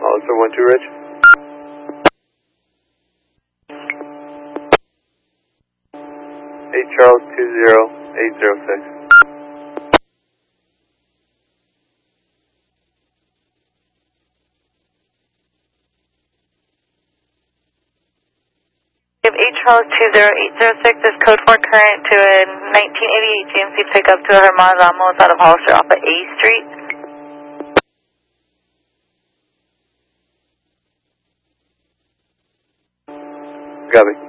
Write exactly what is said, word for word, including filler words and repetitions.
Hollister one two, Rich. eight Charles two zero eight zero six. We have eight Charles two zero eight zero six, this code four current to a nineteen eighty-eight G M C pickup to a Hermaz Ramos out of Hollister off of A Street. Copy.